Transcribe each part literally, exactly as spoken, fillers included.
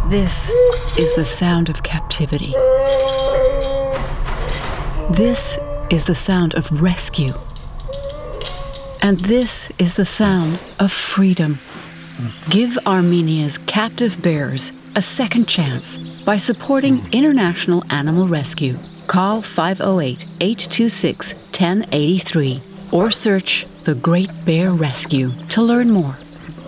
This is the sound of captivity. This is the sound of rescue. And this is the sound of freedom. Give Armenia's captive bears a second chance by supporting International Animal Rescue. Call five oh eight, eight two six, one oh eight three or search The Great Bear Rescue to learn more.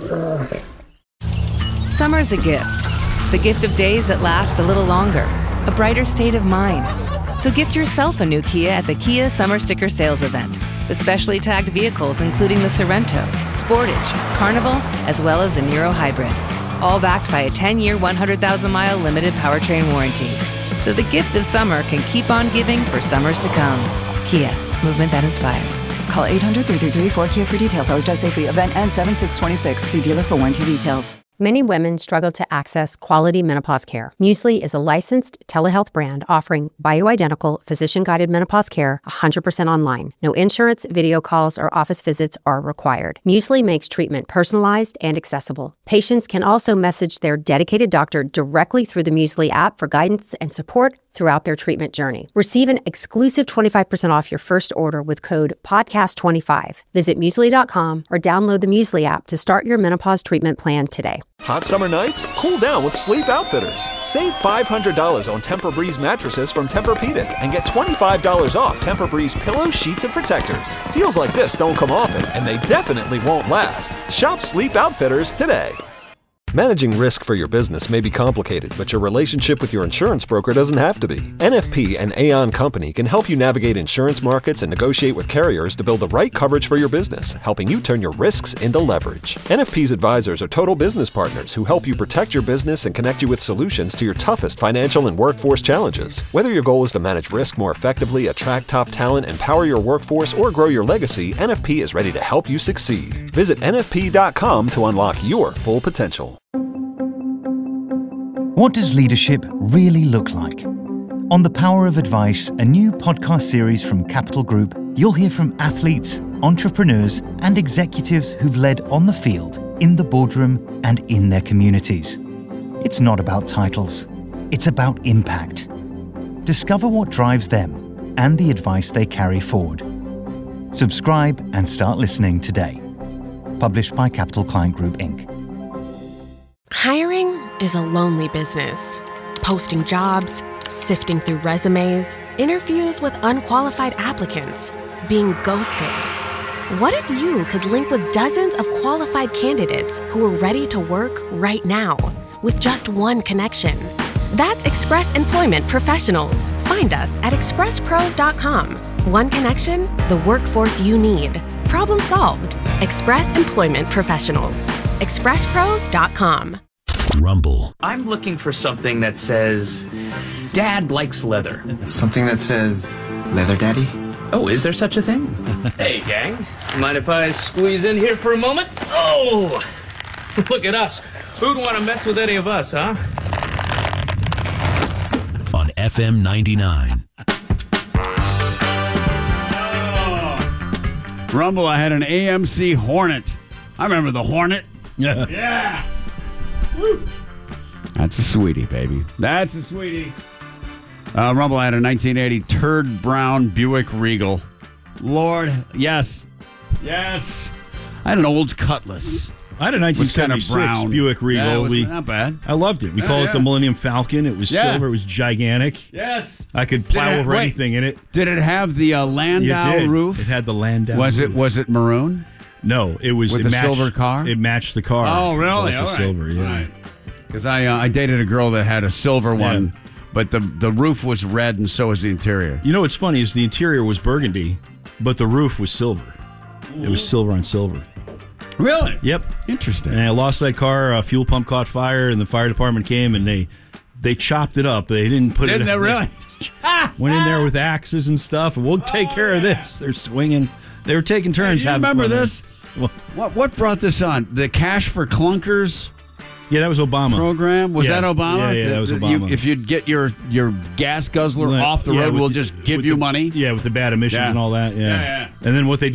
Summer's a gift. The gift of days that last a little longer. A brighter state of mind. So gift yourself a new Kia at the Kia Summer Sticker Sales Event with specially tagged vehicles including the Sorento, Sportage, Carnival, as well as the Niro Hybrid. All backed by a ten-year, one hundred thousand mile limited powertrain warranty. So the gift of summer can keep on giving for summers to come. Kia, movement that inspires. Call eight hundred, three three three, four K I A for details. Always drive safely. Event ends seven six twenty-six. See dealer for warranty details. Many women struggle to access quality menopause care. Muesli is a licensed telehealth brand offering bioidentical, physician-guided menopause care one hundred percent online. No insurance, video calls, or office visits are required. Muesli makes treatment personalized and accessible. Patients can also message their dedicated doctor directly through the Muesli app for guidance and support throughout their treatment journey. Receive an exclusive twenty-five percent off your first order with code podcast twenty-five. Visit muesli dot com or download the Muesli app to start your menopause treatment plan today. Hot summer nights? Cool down with Sleep Outfitters. Save five hundred dollars on Tempur-Breeze mattresses from Tempur-Pedic and get twenty-five dollars off Tempur-Breeze pillows, sheets, and protectors. Deals like this don't come often, and they definitely won't last. Shop Sleep Outfitters today. Managing risk for your business may be complicated, but your relationship with your insurance broker doesn't have to be. N F P and Aon Company can help you navigate insurance markets and negotiate with carriers to build the right coverage for your business, helping you turn your risks into leverage. N F P's advisors are total business partners who help you protect your business and connect you with solutions to your toughest financial and workforce challenges. Whether your goal is to manage risk more effectively, attract top talent, empower your workforce, or grow your legacy, N F P is ready to help you succeed. Visit N F P dot com to unlock your full potential. What does leadership really look like? On The Power of Advice, a new podcast series from Capital Group, you'll hear from athletes, entrepreneurs, and executives who've led on the field, in the boardroom, and in their communities. It's not about titles. It's about impact. Discover what drives them and the advice they carry forward. Subscribe and start listening today. Published by Capital Client Group, Incorporated. Hiring is a lonely business. Posting jobs, sifting through resumes, interviews with unqualified applicants, being ghosted. What if you could link with dozens of qualified candidates who are ready to work right now with just one connection? That's Express Employment Professionals. Find us at express pros dot com. One connection, the workforce you need. Problem solved. Express Employment Professionals. express pros dot com. Rumble. I'm looking for something that says, Dad likes leather. Something that says, Leather Daddy? Oh, is there such a thing? Hey, gang. Mind if I squeeze in here for a moment? Oh! Look at us. Who'd want to mess with any of us, huh? On F M ninety-nine. Rumble, I had an A M C Hornet. I remember the Hornet. Yeah. Yeah. Woo. That's a sweetie, baby. That's a sweetie. Uh, Rumble, I had a nineteen eighty turd brown Buick Regal. Lord, yes. Yes. I had an Olds Cutlass. I had a nineteen seventy-six kind of Buick Regal. Yeah, it was we, not bad. I loved it. We yeah, called yeah. it the Millennium Falcon. It was yeah. silver. It was gigantic. Yes. I could plow it, over wait, anything in it. Did it have the uh, Landau it did. roof? It had the Landau was roof. It, was it maroon? No, it was With it the matched, silver car? It matched the car. Oh, really? It was also All right. silver, yeah. Because right. I uh, I dated a girl that had a silver one, yeah. but the, the roof was red and so was the interior. You know what's funny is the interior was burgundy, but the roof was silver. Ooh. It was silver on silver. Really? Yep. Interesting. And I lost that car. A fuel pump caught fire, and the fire department came, and they they chopped it up. They didn't put didn't it... Didn't they really? Went in there with axes and stuff, and we'll take oh, care of this. They're swinging. They were taking turns. Hey, you having remember fun this? Well, what what brought this on? The Cash for Clunkers? Yeah, that was Obama. Program? Was yeah. that Obama? Yeah, yeah, that was Obama. You, if you'd get your, your gas guzzler Let, off the yeah, road, we'll the, just give you the, money? Yeah, with the bad emissions yeah. and all that. Yeah. yeah, yeah. And then what they did